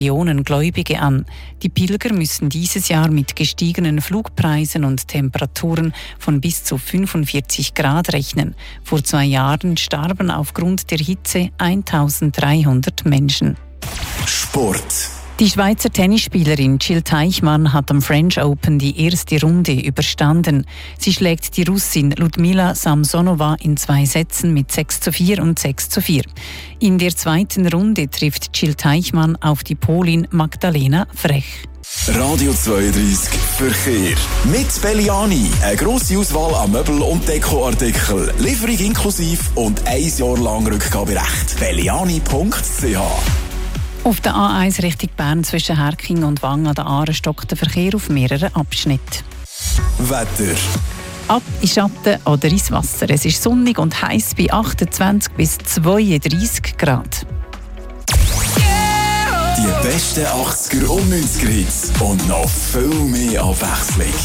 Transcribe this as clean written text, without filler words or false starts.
Millionen Gläubige an. Die Pilger müssen dieses Jahr mit gestiegenen Flugpreisen und Temperaturen von bis zu 45 Grad rechnen. Vor 2 Jahren starben aufgrund der Hitze 1300 Menschen. Sport. Die Schweizer Tennisspielerin Jill Teichmann hat am French Open die erste Runde überstanden. Sie schlägt die Russin Ludmila Samsonova in 2 Sätzen mit 6:4 und 6:4. In der zweiten Runde trifft Jill Teichmann auf die Polin Magdalena Frech. Radio 32 Verkehr. Mit Belliani. Eine grosse Auswahl an Möbel- und Dekoartikeln. Lieferung inklusive und 1 Jahr lang Rückgaberecht. belliani.ch. Auf der A1 Richtung Bern zwischen Herking und Wang an der Aare stockt der Verkehr auf mehreren Abschnitten. Wetter. Ab in Schatten oder ins Wasser. Es ist sonnig und heiß bei 28 bis 32 Grad. Die besten 80er und 90er Hits und noch viel mehr Abwechslung.